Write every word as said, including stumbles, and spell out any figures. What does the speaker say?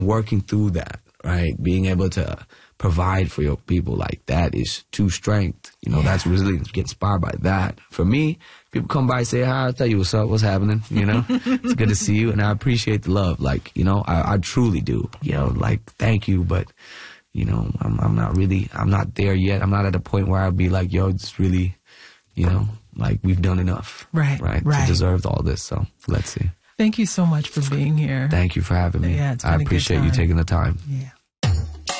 working through that, right? Being able to provide for your people, like that is true strength. You know, yeah. That's resilience. Get inspired by that. For me, people come by and say hi, I'll tell you what's up, what's happening, you know? It's good to see you, and I appreciate the love. Like, you know, I, I truly do. You know, like, thank you, but, you know, I'm, I'm not really, I'm not there yet. I'm not at a point where I'll be like, yo, it's really, you know, like we've done enough. Right, right. right. To deserve all this, so let's see. Thank you so much for being here. Thank you for having me. Yeah, it's been I a good appreciate you time. taking the time. Yeah.